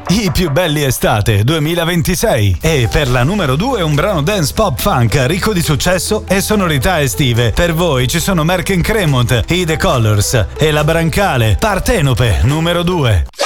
I più belli estate 2026. E per la numero 2 un brano dance pop funk ricco di successo e sonorità estive. Per voi ci sono Merck Cremont, i The Colors e la Brancale, Partenope numero 2.